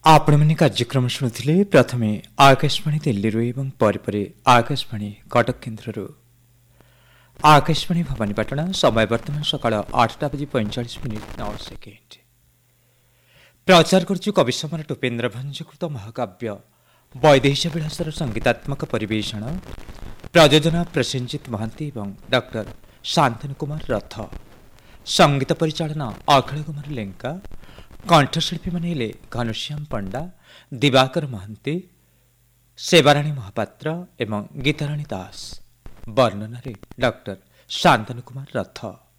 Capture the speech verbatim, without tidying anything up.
आपण मैंने कार्यक्रम शुणुले प्रथमे आकाशवाणी दिल्ली एवं पर आकाशवाणी कटक केन्द्र आकाशवाणी भवानीपाटना समय वर्तमान सकाळ आठटा बजी पैंचाश मिनिट नौ सेकेंड प्रचार करुच्च कवि सम्राट उपेन्द्र भंजकृत महाकाव्य वैदेश विलासर संगीतात्मक परिवेषण प्रयोजना प्रसेनजित महांती एवं डॉक्टर शांतनु कुमार रथ संगीत परिचालना अखिल कुमार लेंका कंठशिल्पी माने घनश्याम पंडा दिवाकर महांती सेवाराणी महापात्र एवं गीताराणी दास वर्णन डॉक्टर शांतनु कुमार रथ।